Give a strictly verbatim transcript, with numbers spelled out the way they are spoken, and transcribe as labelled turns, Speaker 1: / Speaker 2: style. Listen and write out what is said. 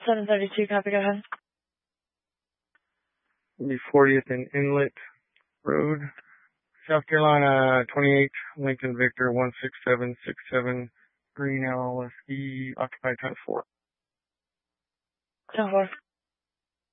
Speaker 1: seven thirty-two, copy, go ahead.
Speaker 2: The fortieth and Inlet Road, South Carolina, twenty-eight, Lincoln Victor, one six seven six seven, Green L S E, occupied time four.
Speaker 1: ten four.